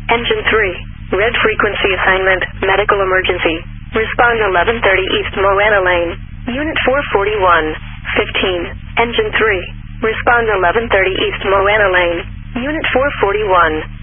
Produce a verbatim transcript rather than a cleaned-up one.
Engine three. Red frequency assignment, medical emergency. Respond eleven thirty East Moana Lane. Unit four forty-one. fifteen. Engine three. Respond eleven thirty East Moana Lane. Unit four forty-one.